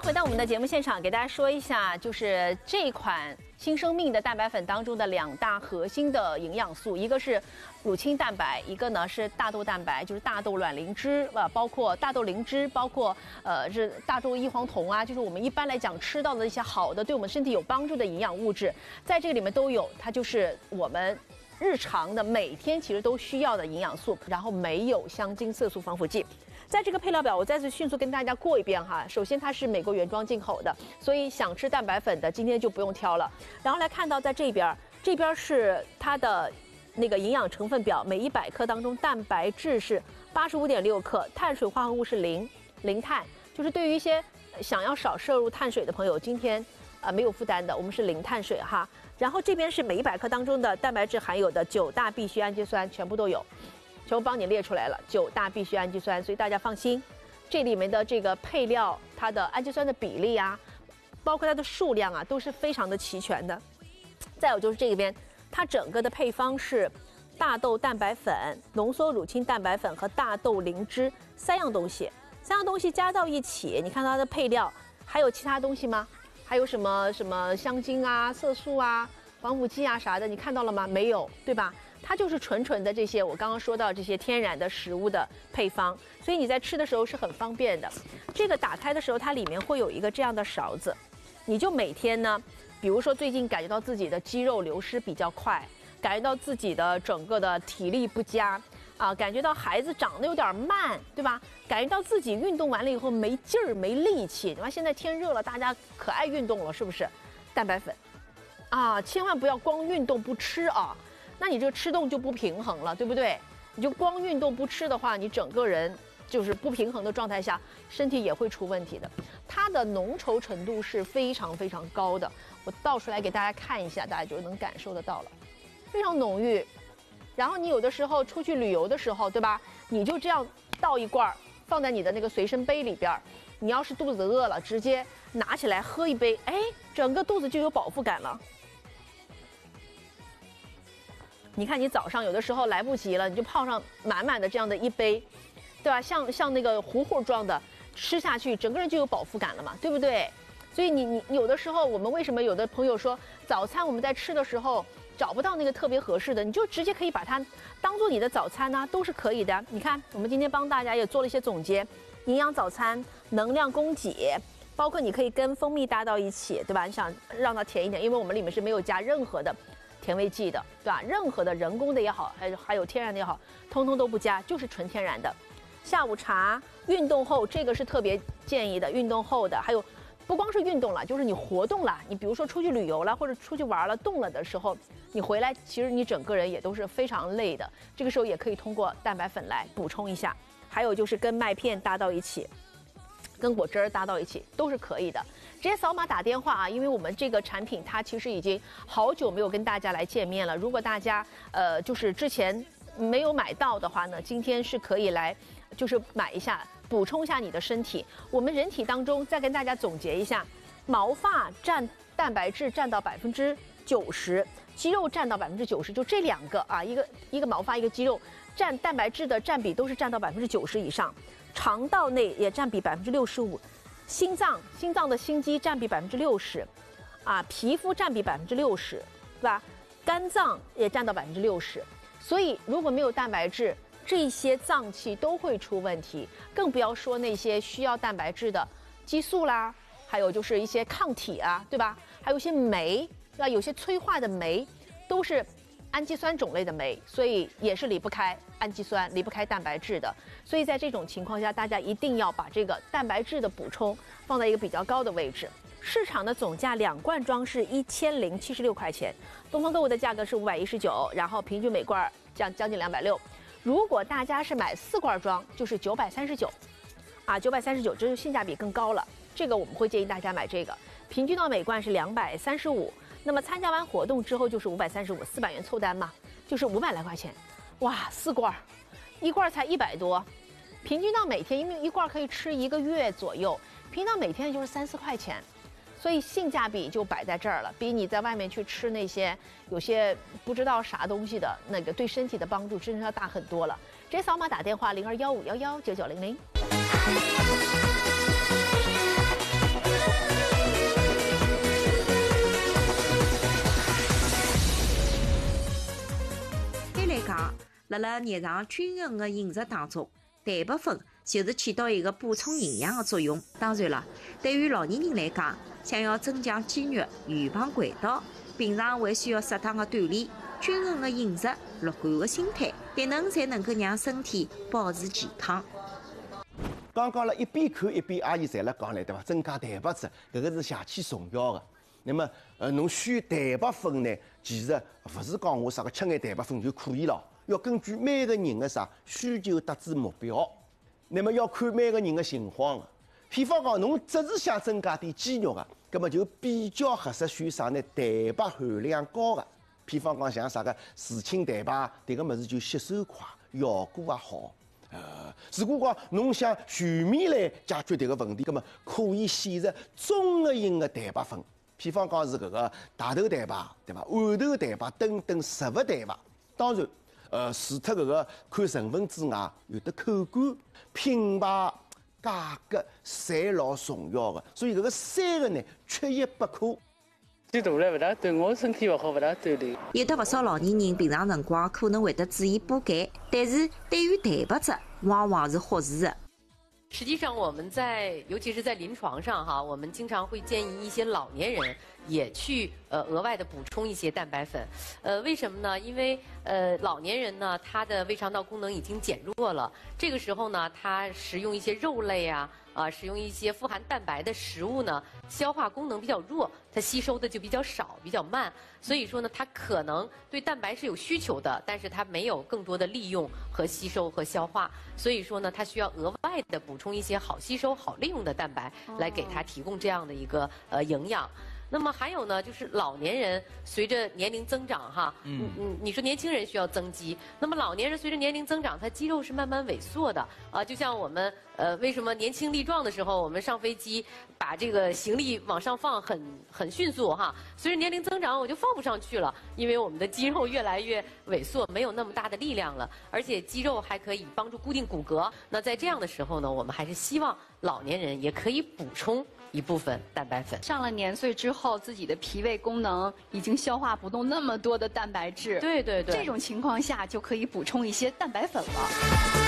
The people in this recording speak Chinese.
回到我们的节目现场，给大家说一下，就是这款新生命的蛋白粉当中的2大核心的营养素，一个是乳清蛋白，一个呢是大豆蛋白，就是大豆卵磷脂包括大豆磷脂，包括这大豆异黄酮啊，就是我们一般来讲吃到的一些好的对我们身体有帮助的营养物质，在这个里面都有，它就是我们日常的每天其实都需要的营养素，然后没有香精、色素、防腐剂。在这个配料表，我再次迅速跟大家过一遍哈。首先，它是美国原装进口的，所以想吃蛋白粉的今天就不用挑了。然后来看到在这边是它的那个营养成分表，每100克当中蛋白质是85.6克，碳水化合物是零碳，就是对于一些想要少摄入碳水的朋友，今天没有负担的，我们是零碳水哈。然后这边是每100克当中的蛋白质含有的9大必需氨基酸全部都有。全部帮你列出来了，9大必需氨基酸，所以大家放心，这里面的这个配料，它的氨基酸的比例啊，包括它的数量啊，都是非常的齐全的。再有就是这边，它整个的配方是大豆蛋白粉、浓缩乳清蛋白粉和大豆磷脂3样东西加到一起，你看它的配料还有其他东西吗？还有什么香精啊、色素啊、防腐剂啊啥的，你看到了吗？没有，对吧？它就是纯的这些我刚刚说到这些天然的食物的配方，所以你在吃的时候是很方便的。这个打开的时候，它里面会有一个这样的勺子，你就每天呢，比如说最近感觉到自己的肌肉流失比较快，感觉到自己的整个的体力不佳啊，感觉到孩子长得有点慢，对吧？感觉到自己运动完了以后没劲儿、没力气，对吧？现在天热了，大家可爱运动了，是不是？蛋白粉啊，千万不要光运动不吃啊。那你这个吃动就不平衡了，对不对？你就光运动不吃的话，你整个人就是不平衡的状态下，身体也会出问题的。它的浓稠程度是非常非常高的，我倒出来给大家看一下，大家就能感受得到了，非常浓郁。然后你有的时候出去旅游的时候，对吧？你就这样倒一罐，放在你的那个随身杯里边。你要是肚子饿了，直接拿起来喝一杯，哎，整个肚子就有饱腹感了。你看，你早上有的时候来不及了，你就泡上满满的这样的一杯，对吧？像那个糊糊状的，吃下去，整个人就有饱腹感了嘛，对不对？所以你有的时候，我们为什么有的朋友说早餐我们在吃的时候找不到那个特别合适的，你就直接可以把它当做你的早餐呢，都是可以的。你看，我们今天帮大家也做了一些总结，营养早餐、能量供给，包括你可以跟蜂蜜搭到一起，对吧？你想让它甜一点，因为我们里面是没有加任何的甜味剂的，对吧？任何的人工的也好，还有天然的也好，通通都不加，就是纯天然的。下午茶运动后，这个是特别建议的，运动后的。还有不光是运动了，就是你活动了，你比如说出去旅游了，或者出去玩了，动了的时候，你回来其实你整个人也都是非常累的，这个时候也可以通过蛋白粉来补充一下。还有就是跟麦片搭到一起，跟果汁儿搭到一起都是可以的。直接扫码打电话啊，因为我们这个产品它其实已经好久没有跟大家来见面了。如果大家就是之前没有买到的话呢，今天是可以来就是买一下，补充一下你的身体。我们人体当中再跟大家总结一下，毛发占蛋白质占到90%，肌肉占到90%，就这2个啊，一个毛发一个肌肉占蛋白质的占比都是占到90%以上，肠道内也占比65%。心脏的心肌占比60%，啊，皮肤占比60%，对吧？肝脏也占到60%，所以如果没有蛋白质，这些脏器都会出问题，更不要说那些需要蛋白质的激素啦，还有就是一些抗体啊，对吧？还有一些酶，对吧？有些催化的酶都是氨基酸种类的酶，所以也是离不开氨基酸、离不开蛋白质的。所以在这种情况下，大家一定要把这个蛋白质的补充放在一个比较高的位置。市场的总价2罐装是1076块钱，东方购物的价格是519，然后平均每罐将近260。如果大家是买4罐装，就是939，啊，939，这是性价比更高了。这个我们会建议大家买这个，平均到每罐是235。那么参加完活动之后就是535，400元凑单嘛，就是500来块钱，哇，4罐，1罐才100多，平均到每天，因为1罐可以吃1个月左右，平均到每天也就是3、4块钱，所以性价比就摆在这儿了，比你在外面去吃那些有些不知道啥东西的那个对身体的帮助真是要大很多了。直接扫码打电话0215119900。 辣日常均衡的饮食当中，蛋白粉就是起到一个补充营养的作用。当然了，对于老年人来讲，想要增强肌肉、预防溃倒，平常还需要适当的锻炼、均衡的饮食、乐观的心态，才能够让身体保持健康。 刚刚了一边看一边阿姨侪辣讲嘞，对伐？增加蛋白质，搿个是邪气重要的。那么，侬选蛋白粉呢，其实勿是讲我啥个吃眼蛋白粉就可以了，要根据每个人的啥需求达至目标。那么要看每个人的情况的。譬方讲，侬只是想增加点肌肉的，葛么就比较合适选啥呢？蛋白含量高的。譬方讲像啥个乳清蛋白，迭个物事就吸收快，效果也好。如果讲侬想全面来解决迭个问题，葛么可以选择综合型的蛋白粉。譬方讲是搿个大豆蛋白，对伐？豌豆蛋白等等植物蛋白。当然，除脱搿个看成分之外，有的口感、品牌、价格，侪老重要的。所以搿个三个呢，缺一不可。 岁大了，勿大对我身体勿好，勿大锻炼。 有的勿少老年人平常辰光可能会得注意补钙，但是对于蛋白质往往是忽视的。 实际上，我们尤其是在临床上哈，我们经常会建议一些老年人也去额外的补充一些蛋白粉。为什么呢？因为老年人呢，他的胃肠道功能已经减弱了，这个时候呢，他食用一些肉类啊，食用一些富含蛋白的食物呢，消化功能比较弱，它吸收的就比较少，比较慢。所以说呢，它可能对蛋白是有需求的，但是它没有更多的利用和吸收和消化。所以说呢，它需要额外的补充一些好吸收、好利用的蛋白，来给它提供这样的一个营养。那么还有呢，就是老年人随着年龄增长哈，你说年轻人需要增肌，那么老年人随着年龄增长，他肌肉是慢慢萎缩的啊。就像我们为什么年轻力壮的时候，我们上飞机把这个行李往上放很迅速哈，随着年龄增长我就放不上去了，因为我们的肌肉越来越萎缩，没有那么大的力量了，而且肌肉还可以帮助固定骨骼。那在这样的时候呢，我们还是希望老年人也可以补充一部分蛋白粉。 上了年岁之后，自己的脾胃功能已经消化不动那么多的蛋白质， 对对对， 这种情况下就可以补充一些蛋白粉了。